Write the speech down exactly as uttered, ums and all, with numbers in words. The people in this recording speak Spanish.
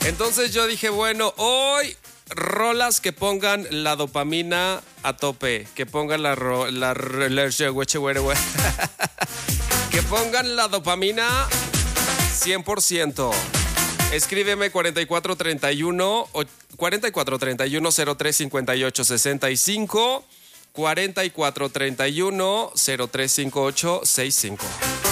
Entonces yo dije, bueno, hoy rolas que pongan la dopamina a tope, que pongan la... Ro, la, la, la que pongan la dopamina cien por ciento. Escríbeme cuarenta y cuatro treinta y uno, cuarenta y cuatro treinta y uno, cero tres cincuenta y ocho sesenta y cinco, cuarenta y cuatro treinta y uno, cero tres cincuenta y ocho sesenta y cinco.